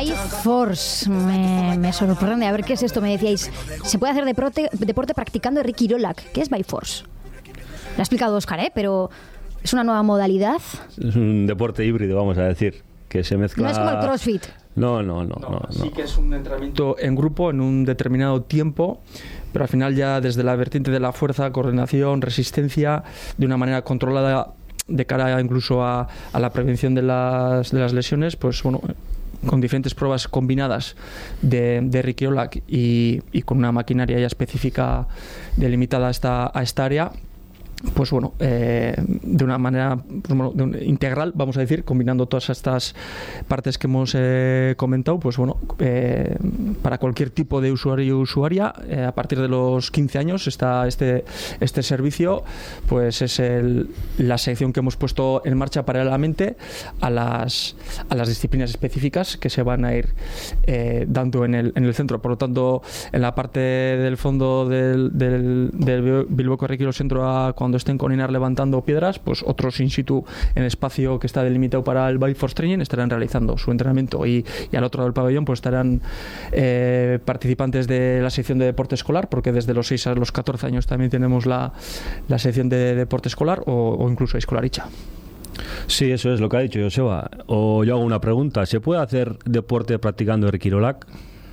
Bikeforce, me sorprende. A ver, ¿qué es esto? Me decíais, se puede hacer deporte practicando Rikirolak. ¿Qué es Bikeforce? Lo ha explicado Óscar, pero ¿es una nueva modalidad? Es un deporte híbrido, vamos a decir, que se mezcla... No es como el CrossFit. No. Sí que es un entrenamiento en grupo en un determinado tiempo, pero al final ya desde la vertiente de la fuerza, coordinación, resistencia, de una manera controlada de cara incluso a la prevención de las lesiones, pues bueno, con diferentes pruebas combinadas de Rikirolak y con una maquinaria ya específica delimitada a esta área, pues bueno, de una manera integral, vamos a decir, combinando todas estas partes que hemos comentado, pues bueno, para cualquier tipo de usuario y usuaria, a partir de los 15 años está este servicio, pues es la sección que hemos puesto en marcha paralelamente a las disciplinas específicas que se van a ir dando en el centro. Por lo tanto, en la parte del fondo del Bilboko Rikiro Centro, cuando estén con Inar levantando piedras, pues otros in situ en el espacio que está delimitado para el Bikeforce Training estarán realizando su entrenamiento, y al otro lado del pabellón pues estarán participantes de la sección de deporte escolar, porque desde los 6 a los 14 años también tenemos la sección de deporte escolar o incluso escolaricha. Sí, eso es lo que ha dicho Joseba. O yo hago una pregunta, ¿se puede hacer deporte practicando Rikirolak?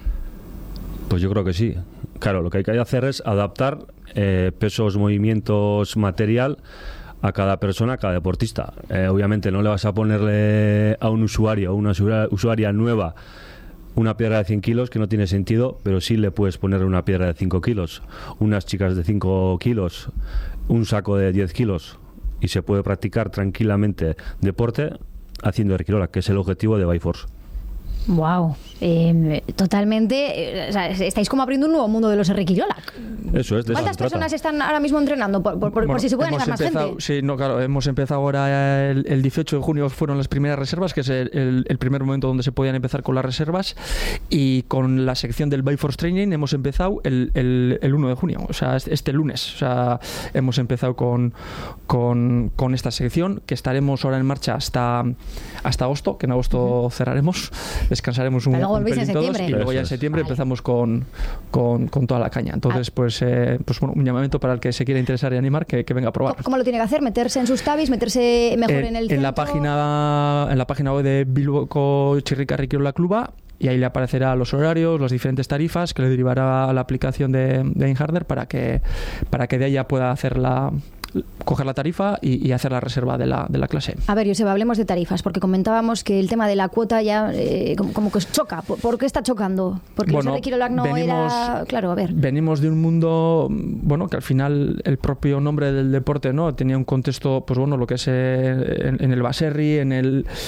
Pues yo creo que sí. Claro, lo que hay que hacer es adaptar pesos, movimientos, material a cada persona, a cada deportista. Obviamente no le vas a ponerle a un usuario o una usuaria nueva una piedra de 100 kilos, que no tiene sentido, pero sí le puedes poner una piedra de 5 kilos, unas chicas de 5 kilos, un saco de 10 kilos, y se puede practicar tranquilamente deporte haciendo Rikirolak, que es el objetivo de Bikeforce. Wow, totalmente. O sea, estáis como abriendo un nuevo mundo de los Rikirolak. Eso es. ¿Cuántas personas están ahora mismo entrenando? Por si se puede animar más gente. Sí, no, claro, hemos empezado ahora el 18 de junio, fueron las primeras reservas, que es el primer momento donde se podían empezar con las reservas, y con la sección del Bikeforce Training hemos empezado el 1 de junio, o sea, este lunes. O sea, hemos empezado con esta sección, que estaremos ahora en marcha hasta agosto, que en agosto cerraremos. Descansaremos un pelín todos, y luego ya en septiembre empezamos con toda la caña. Entonces, pues bueno, un llamamiento para el que se quiera interesar y animar, que venga a probar. ¿Cómo lo tiene que hacer? ¿Meterse en sus tabis? ¿Meterse mejor en el centro? En la página web de Bilboko Txirrika Rikirolak Kluba, y ahí le aparecerá los horarios, las diferentes tarifas, que le derivará a la aplicación de Einharder para que de ahí ya pueda coger la tarifa y hacer la reserva de la clase. A ver, Joseba, hablemos de tarifas, porque comentábamos que el tema de la cuota ya como que choca. ¿Por qué está chocando? Porque el Rikirolak no era... Claro, a ver. Venimos de un mundo, bueno, que al final el propio nombre del deporte, ¿no?, tenía un contexto, pues bueno, lo que es en el baserri, en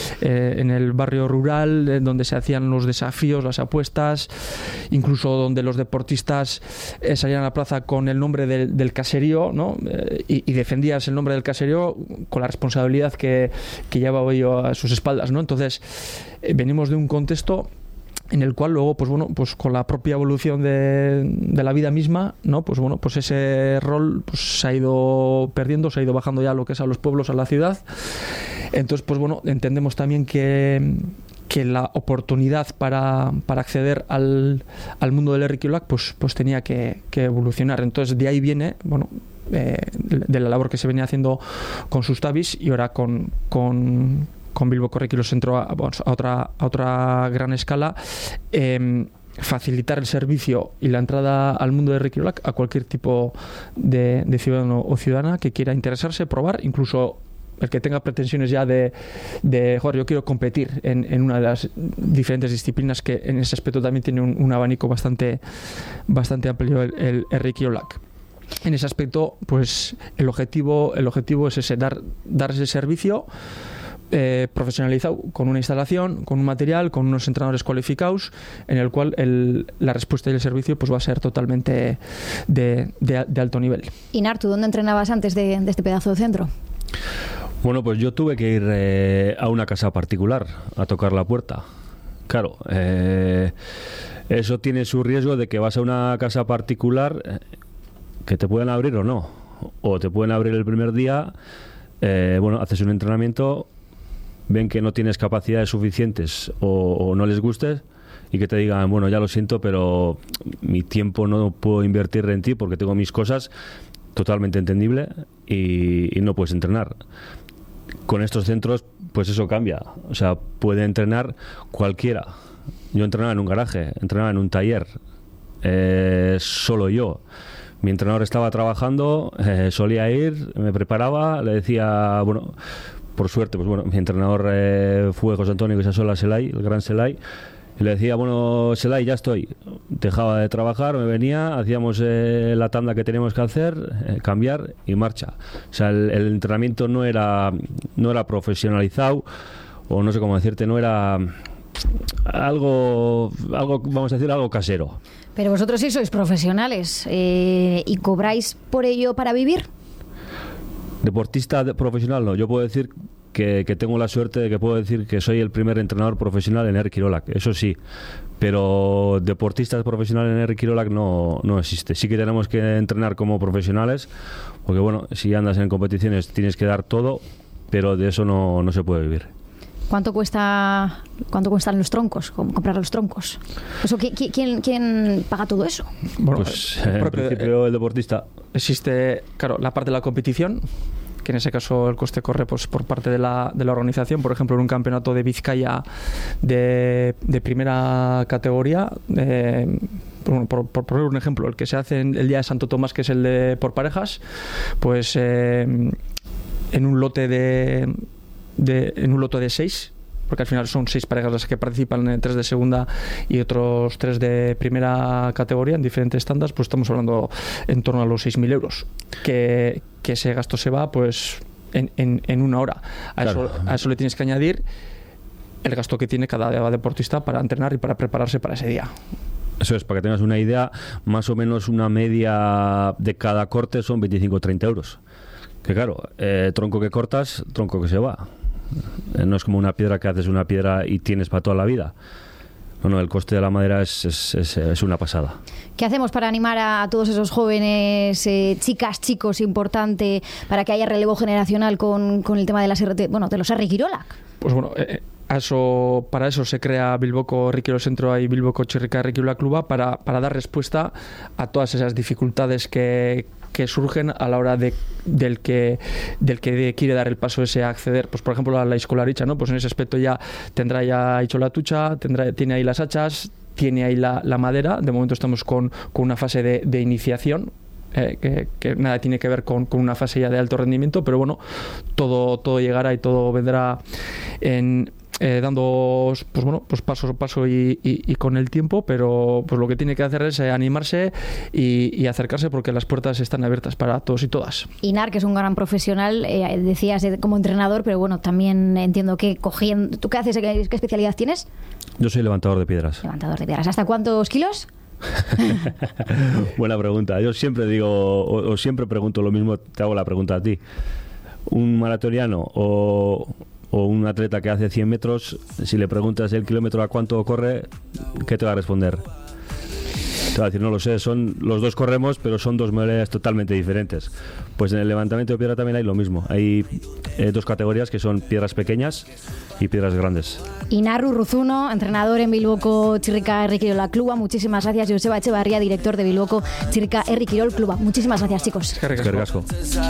el barrio rural, donde se hacían los desafíos, las apuestas, incluso donde los deportistas salían a la plaza con el nombre del caserío, ¿no?, y defendías el nombre del caserío con la responsabilidad que llevaba yo a sus espaldas, ¿no? Entonces, venimos de un contexto en el cual luego, pues bueno, pues con la propia evolución de la vida misma, ¿no?, pues bueno, pues ese rol pues se ha ido perdiendo, se ha ido bajando ya lo que es a los pueblos, a la ciudad. Entonces, pues bueno, entendemos también que la oportunidad para acceder al mundo del Rikirolak pues tenía que evolucionar. Entonces, de ahí viene, bueno, de la labor que se venía haciendo con sus tabis, y ahora con Bilboko Rikiro Centro a otra gran escala, facilitar el servicio y la entrada al mundo de Rikirolak a cualquier tipo de ciudadano o ciudadana que quiera interesarse, probar, incluso el que tenga pretensiones ya de joder, yo quiero competir en una de las diferentes disciplinas, que en ese aspecto también tiene un abanico bastante amplio el Rikirolak. En ese aspecto, pues el objetivo es ese, dar ese servicio profesionalizado, con una instalación, con un material, con unos entrenadores cualificados, en el cual la respuesta y el servicio pues va a ser totalmente de alto nivel. Inar, ¿tú dónde entrenabas antes de este pedazo de centro? Bueno, pues yo tuve que ir a una casa particular a tocar la puerta. Claro, eso tiene su riesgo de que vas a una casa particular, que te pueden abrir o no, o te pueden abrir el primer día, bueno, haces un entrenamiento, ven que no tienes capacidades suficientes o no les gustes, y que te digan, bueno, ya lo siento, pero mi tiempo no puedo invertir en ti porque tengo mis cosas, totalmente entendible, y no puedes entrenar. Con estos centros, pues eso cambia. O sea, puede entrenar cualquiera. Yo entrenaba en un garaje, entrenaba en un taller, solo yo. Mi entrenador estaba trabajando, solía ir, me preparaba, le decía, bueno, por suerte, pues bueno, mi entrenador fue José Antonio Guisasola Selay, el gran Selay. Y le decía, bueno, Selay, ya estoy. Dejaba de trabajar, me venía, hacíamos la tanda que teníamos que hacer, cambiar y marcha. O sea, el entrenamiento no era profesionalizado, o no sé cómo decirte, no era algo, vamos a decir, algo casero. Pero vosotros sí sois profesionales, ¿y cobráis por ello para vivir? Deportista profesional no, yo puedo decir que tengo la suerte de que puedo decir que soy el primer entrenador profesional en Eric Kirolak, eso sí, pero deportistas profesionales en Eric Kirolak no existe. Sí que tenemos que entrenar como profesionales, porque bueno, si andas en competiciones tienes que dar todo, pero de eso no se puede vivir. ¿Cuánto cuestan los troncos? ¿Comprar los troncos? Eso, ¿quién paga todo eso? Bueno, pues en principio el deportista. Existe, claro, la parte de la competición, que en ese caso el coste corre pues por parte de la organización. Por ejemplo, en un campeonato de Vizcaya de primera categoría, por poner un ejemplo, el que se hace el día de Santo Tomás, que es el de por parejas, pues en un lote de 6, porque al final son 6 parejas las que participan, 3 de segunda y otros 3 de primera categoría en diferentes tandas, pues estamos hablando en torno a los 6.000 euros, que ese gasto se va pues en una hora. A eso le tienes que añadir el gasto que tiene cada deportista para entrenar y para prepararse para ese día. Eso es, para que tengas una idea, más o menos una media de cada corte son 25 o 30 euros. Que claro, tronco que cortas, tronco que se va. No es como una piedra que haces una piedra y tienes para toda la vida. No, el coste de la madera es una pasada. ¿Qué hacemos para animar a todos esos jóvenes, chicas, chicos, importante, para que haya relevo generacional con el tema de los Herri Kirolak? Pues bueno, para eso se crea Bilboko Herri Kirol Centro y Bilboko Txirrika Herri Kirolak Kluba, para dar respuesta a todas esas dificultades que surgen a la hora del que quiere dar el paso ese a acceder, pues por ejemplo a la escolaricha, ¿no? Pues en ese aspecto ya tendrá ya hecho la tucha, tiene ahí las hachas, tiene ahí la madera. De momento estamos con una fase de iniciación, que nada tiene que ver con una fase ya de alto rendimiento, pero bueno, todo llegará y todo vendrá dando pues paso a paso y con el tiempo, pero pues lo que tiene que hacer es animarse y acercarse, porque las puertas están abiertas para todos y todas. Inar, que es un gran profesional, decías como entrenador, pero bueno, también entiendo que cogiendo... ¿Tú qué haces? ¿Qué especialidad tienes? Yo soy levantador de piedras. ¿Hasta cuántos kilos? Buena pregunta. Yo siempre digo, o siempre pregunto lo mismo, te hago la pregunta a ti. Un maratoniano o un atleta que hace 100 metros, si le preguntas el kilómetro a cuánto corre, ¿qué te va a responder? Te va a decir, no lo sé, los dos corremos, pero son dos modalidades totalmente diferentes. Pues en el levantamiento de piedra también hay lo mismo. Hay 2 categorías, que son piedras pequeñas y piedras grandes. Inar Urruzuno, entrenador en Bilboko Txirrika Herri Kirolak Kluba. Muchísimas gracias. Joseba Etxebarria, director de Bilboko Txirrika Herri Kirol Kluba. Muchísimas gracias, chicos. Eskerrik asko.